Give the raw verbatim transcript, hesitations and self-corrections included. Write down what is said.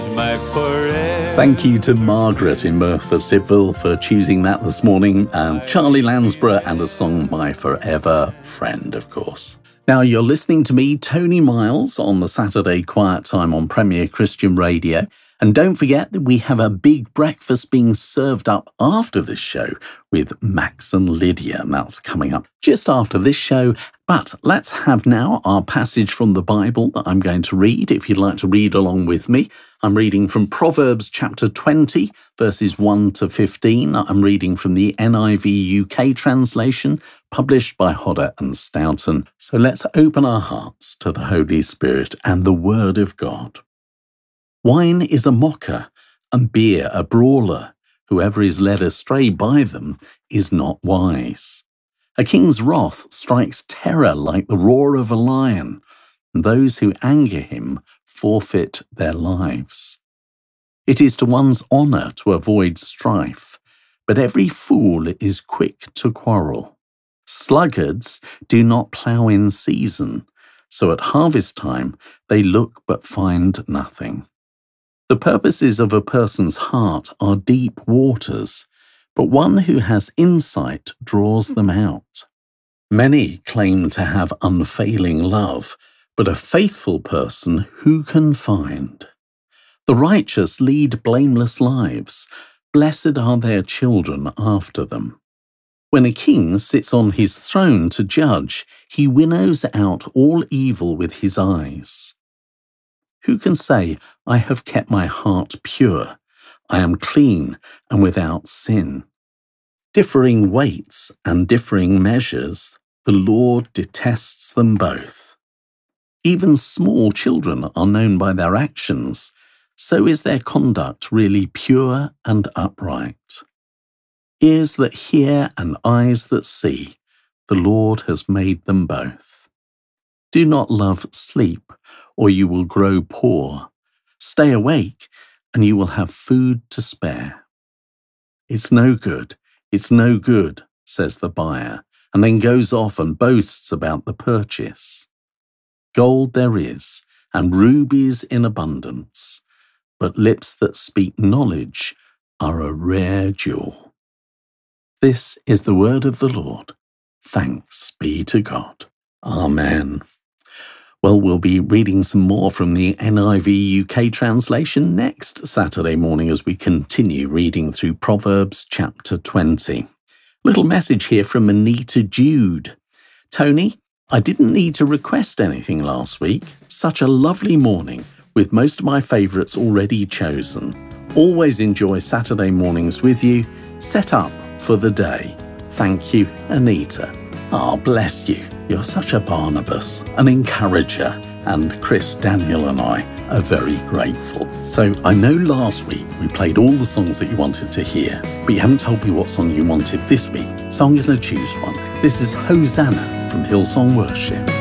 My forever. Thank you to Margaret in Merthyr Tydfil for choosing that this morning, and Charlie Lansborough and a song My Forever Friend, of course. Now, you're listening to me, Tony Miles, on the Saturday Quiet Time on Premier Christian Radio. And don't forget that we have a big breakfast being served up after this show with Max and Lydia, and that's coming up just after this show. But let's have now our passage from the Bible that I'm going to read. If you'd like to read along with me, I'm reading from Proverbs chapter twenty, verses one to fifteen. I'm reading from the N I V U K translation, published by Hodder and Stoughton. So let's open our hearts to the Holy Spirit and the Word of God. Wine is a mocker, and beer a brawler. Whoever is led astray by them is not wise. A king's wrath strikes terror like the roar of a lion, and those who anger him forfeit their lives. It is to one's honour to avoid strife, but every fool is quick to quarrel. Sluggards do not plough in season, so at harvest time they look but find nothing. The purposes of a person's heart are deep waters, but one who has insight draws them out. Many claim to have unfailing love, but a faithful person who can find? The righteous lead blameless lives. Blessed are their children after them. When a king sits on his throne to judge, he winnows out all evil with his eyes. Who can say, I have kept my heart pure, I am clean and without sin? Differing weights and differing measures, the Lord detests them both. Even small children are known by their actions, so is their conduct really pure and upright. Ears that hear and eyes that see, the Lord has made them both. Do not love sleep, or you will grow poor. Stay awake, and you will have food to spare. It's no good, it's no good, says the buyer, and then goes off and boasts about the purchase. Gold there is, and rubies in abundance, but lips that speak knowledge are a rare jewel. This is the word of the Lord. Thanks be to God. Amen. Well, we'll be reading some more from the N I V U K translation next Saturday morning as we continue reading through Proverbs chapter twenty. Little message here from Anita Jude. Tony, I didn't need to request anything last week. Such a lovely morning with most of my favourites already chosen. Always enjoy Saturday mornings with you. Set up for the day. Thank you, Anita. Ah, oh, bless you. You're such a Barnabas, an encourager, and Chris, Daniel and I are very grateful. So I know last week we played all the songs that you wanted to hear, but you haven't told me what song you wanted this week, so I'm going to choose one. This is Hosanna from Hillsong Worship.